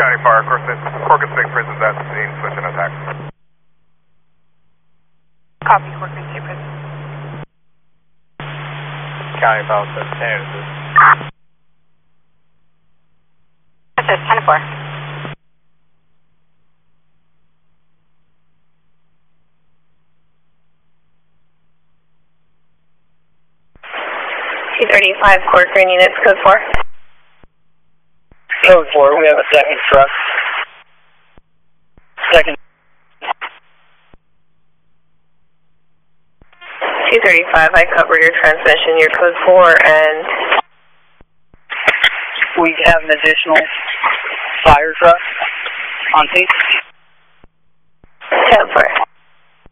County Fire, Corpus State Prison's at the scene, switching attack. Copy, Corpus State Prison. County File says 10 is this. That says 10-4. T-35, Corcoran units, code 4. Code 4, we have a second truck. Second. T-35, I cover your transmission, your code 4, and... We have an additional fire truck on scene.